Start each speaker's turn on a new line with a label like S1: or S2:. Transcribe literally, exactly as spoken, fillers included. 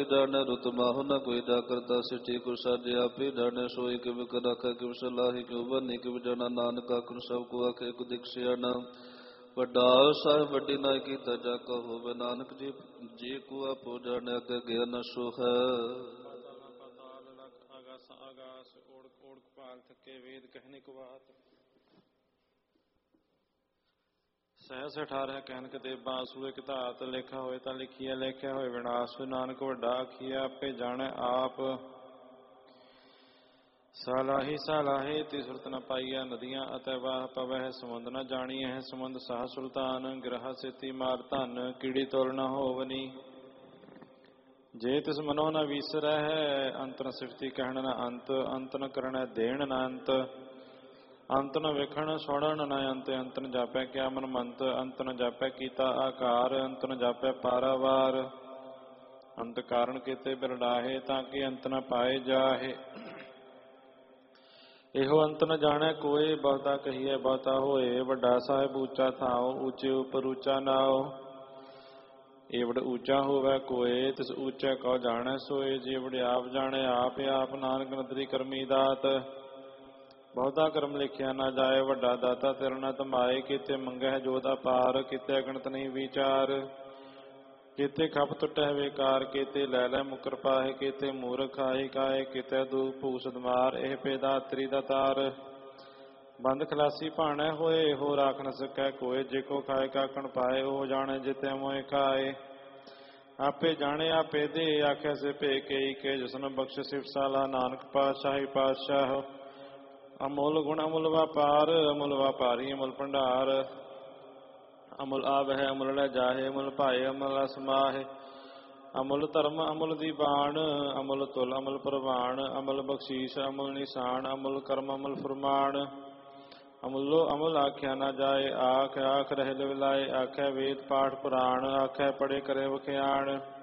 S1: जाने रुत माहु न कोई जागरता सिटी को साजे आपी जाने सोई किव कर रखा किव सलाही किव बनी किव जना नानका कुन सब को आखे को दीक्षियान वड्डा साहिब वड्डी नाय की तजा कहो वे नानक जी जी को आपो जाने अगे गया न सो है
S2: आगास आगास ओढ़ ओढ़ पाल थके वेद कहने को बात सहस अठारह कहनक देबा सूए कितात लिखा होए ता लिखिया लिखिया होए विनाश नानक वड्डा आखिया आपे जाने आप सालाही सालाहे ती सुरत न पाइया नदियां अतः वाह पवह समुंद न जानी है समुंद साह सुल्तान ग्रह सेती मार धन कीड़ी तोल न होवनी जे तिस मनो न विसर है अंत न सृष्टि कहन न अंत अंत न करण देण न अंत अंत न वेखण सुणन न अंत अंत न जापै क्या मन मंत अंत न जापै कीता आकार अंत न जापै पारावार अंत कारण केते बिरडाहे ताकि अंत न पाए जाहे एहो अंत न जाने कोई बहुता कहिए बहुता होए वड्डा साहिब ऊंचा थाओ ऊंचे उपर ऊंचा नाओ एवड ऊंचा होवे कोय तिस ऊंचे कौ जाने सोए जेवड़ आप जाने आप आप नानक नदरी करमी दात बहुता कर्म लिखिया ना जाए वड्डा दाता तेरा न तमाए किते मंगह जोत अपार किते गणत नहीं विचार किते खप टुटह बेकार किते लै लै मुकर पाहे किते मूर्ख आहि काए किते दूप भूसद मार एह पेदात्री दा तार बंद खलासी भाणे होए हो राख न सकै कोय जेको खाए काकण पाए ओ जाने जिते मोए खाए आपे जाने आपे दे आखे से पे कई के जसन बख्श सिफ साला नानक पातशाही पातशाह अमुल गुण अमुल व्यापार अमुल व्यापारी अमुल भंडार अमुल आव है अमुल लै जाहे अमुल भाए अमुल असमाहे अमुल धर्म अमुल दीवान अमुल तुल अमुल प्रवान अमुल बख्शीश अमुल निशान अमुल कर्म अमुल फरमान अमुलो अमुल आख्या ना जाए आख आख रह विलाए आखे वेद पाठ पुराण आखे पढ़े करे वख्याण